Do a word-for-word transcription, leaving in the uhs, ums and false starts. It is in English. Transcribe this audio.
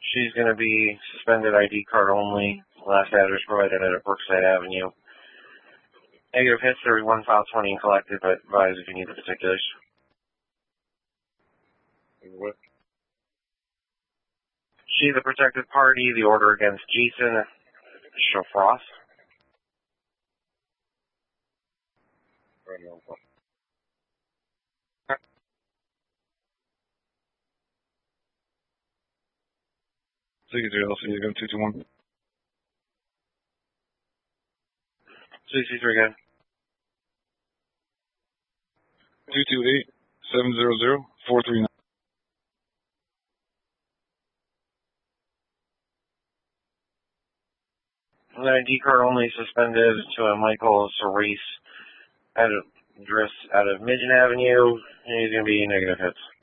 She's going to be suspended I D card only. Last address provided at Brookside Avenue. Negative hits, thirty-one, file twenty and collected, but advise if you need the particulars. What? She's the protected party. The order against Jason Shafrost. Signature L C, go two two one. two two three again. two two eight, seven zero zero, four three nine. The I D card only suspended to a Michael Cerise at address out of Midgeon Avenue. And he's going to be negative hits.